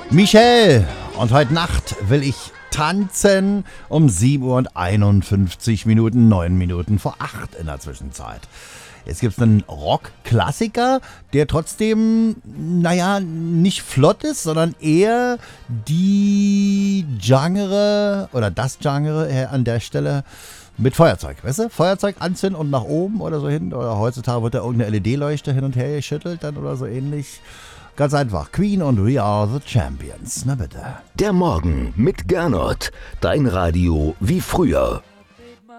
Michelle, und heute Nacht will ich tanzen um 7 Uhr und 51 Minuten, 9 Minuten vor 8 in der Zwischenzeit. Jetzt gibt es einen Rock-Klassiker, der trotzdem, nicht flott ist, sondern eher die Genre oder das Genre an der Stelle mit Feuerzeug, weißt du? Feuerzeug anzünden und nach oben oder so hin. Oder heutzutage wird da irgendeine LED-Leuchte hin und her geschüttelt dann oder so ähnlich. Ganz einfach. Queen und We Are the Champions. Na bitte. Der Morgen mit Gernot. Dein Radio wie früher.